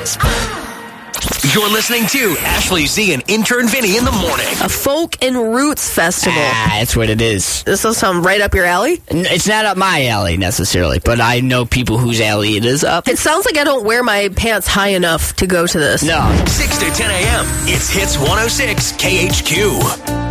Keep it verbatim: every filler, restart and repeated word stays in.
You're listening to Ashley Z and Intern Vinny in the morning. A folk and roots festival. Ah, that's what it is. This will sound right up your alley? It's not up my alley necessarily, but I know people whose alley it is up. It sounds like I don't wear my pants high enough to go to this. No. six to ten a.m. It's Hits one oh six K H Q.